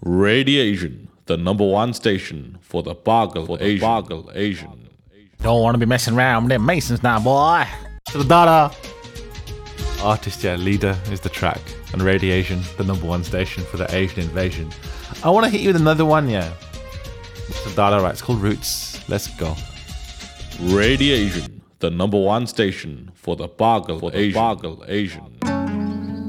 Radiation, the number one station for the Boggle Asian. Don't want to be messing around with them Masons now, boy. To the data. Artist, leader is the track. And Radiation, the number one station for the Asian invasion. I want to hit you with another one, The data, right? It's called Roots. Let's go. Radiation, the number one station for the Boggle Asian.